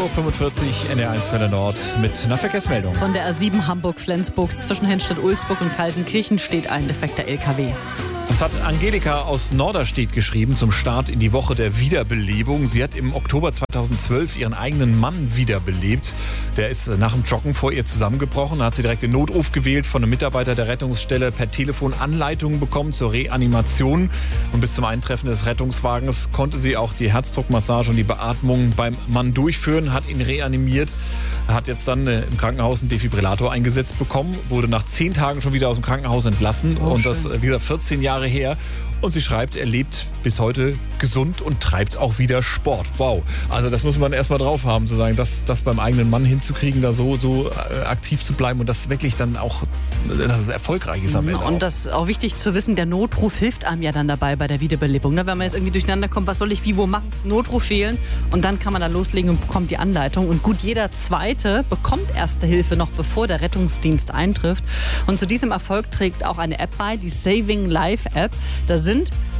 3.45 Uhr, NDR1 Welle Nord mit einer Verkehrsmeldung. Von der A7 Hamburg-Flensburg zwischen Henstedt-Ulzburg und Kaltenkirchen steht ein defekter LKW. Das hat Angelika aus Norderstedt geschrieben zum Start in die Woche der Wiederbelebung. Sie hat im Oktober 2012 ihren eigenen Mann wiederbelebt. Der ist nach dem Joggen vor ihr zusammengebrochen. Da hat sie direkt den Notruf gewählt, von einem Mitarbeiter der Rettungsstelle per Telefon Anleitungen bekommen zur Reanimation. Und bis zum Eintreffen des Rettungswagens konnte sie auch die Herzdruckmassage und die Beatmung beim Mann durchführen, hat ihn reanimiert, hat jetzt dann im Krankenhaus einen Defibrillator eingesetzt bekommen, wurde nach 10 Tagen schon wieder aus dem Krankenhaus entlassen. Und das, wie gesagt, 14 Jahre her. Und sie schreibt, er lebt bis heute gesund und treibt auch wieder Sport. Wow. Also das muss man erstmal drauf haben, zu sagen, das beim eigenen Mann hinzukriegen, da so aktiv zu bleiben und das wirklich dann auch, dass es erfolgreich ist am Ende. Und das ist auch wichtig zu wissen, der Notruf hilft einem ja dann dabei bei der Wiederbelebung. Ne? Wenn man jetzt irgendwie durcheinander kommt, was soll ich wie wo machen, Notruf wählen und dann kann man da loslegen und bekommt die Anleitung. Und gut, jeder Zweite bekommt Erste Hilfe noch bevor der Rettungsdienst eintrifft. Und zu diesem Erfolg trägt auch eine App bei, die Saving Life App. Da sind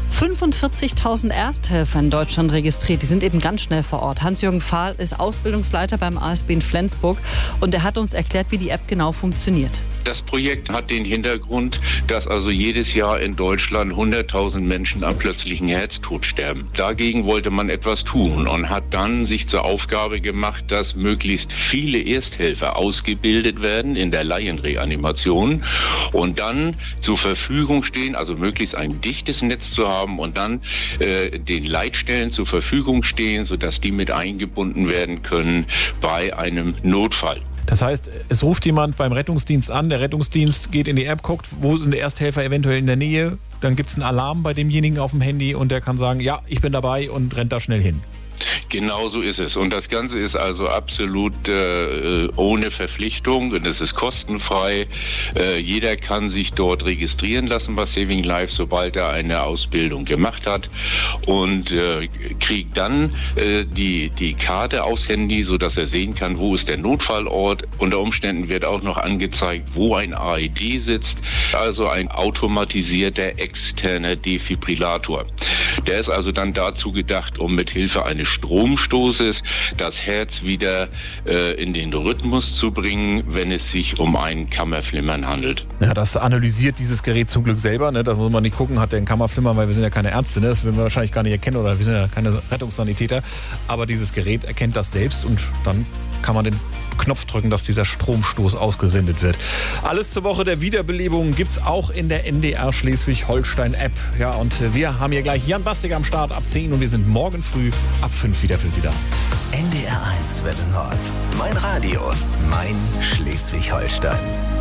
45.000 Ersthelfer in Deutschland registriert. Die sind eben ganz schnell vor Ort. Hans-Jürgen Fahl ist Ausbildungsleiter beim ASB in Flensburg und er hat uns erklärt, wie die App genau funktioniert. Das Projekt hat den Hintergrund, dass also jedes Jahr in Deutschland 100.000 Menschen am plötzlichen Herztod sterben. Dagegen wollte man etwas tun und hat dann sich zur Aufgabe gemacht, dass möglichst viele Ersthelfer ausgebildet werden in der Laienreanimation und dann zur Verfügung stehen, also möglichst ein dichtes Netz zu haben und dann den Leitstellen zur Verfügung stehen, sodass die mit eingebunden werden können bei einem Notfall. Das heißt, es ruft jemand beim Rettungsdienst an, der Rettungsdienst geht in die App, guckt, wo sind die Ersthelfer eventuell in der Nähe, dann gibt es einen Alarm bei demjenigen auf dem Handy und der kann sagen, ja, ich bin dabei und rennt da schnell hin. Genau so ist es. Und das Ganze ist also absolut ohne Verpflichtung und es ist kostenfrei. Jeder kann sich dort registrieren lassen bei Saving Life, sobald er eine Ausbildung gemacht hat und kriegt dann die Karte aufs Handy, sodass er sehen kann, wo ist der Notfallort. Unter Umständen wird auch noch angezeigt, wo ein AED sitzt, also ein automatisierter externer Defibrillator. Der ist also dann dazu gedacht, um mit Hilfe eines Stromstoßes das Herz wieder in den Rhythmus zu bringen, wenn es sich um ein Kammerflimmern handelt. Ja, das analysiert dieses Gerät zum Glück selber. Ne? Das muss man nicht gucken, hat der ein Kammerflimmern, weil wir sind ja keine Ärzte. Ne? Das würden wir wahrscheinlich gar nicht erkennen oder wir sind ja keine Rettungssanitäter. Aber dieses Gerät erkennt das selbst und dann kann man den Knopf drücken, dass dieser Stromstoß ausgesendet wird. Alles zur Woche der Wiederbelebung gibt's auch in der NDR Schleswig-Holstein-App. Ja, und wir haben hier gleich Jan Bastig am Start ab 10 und wir sind morgen früh ab 5 wieder für Sie da. NDR1 Welle Nord. Mein Radio, mein Schleswig-Holstein.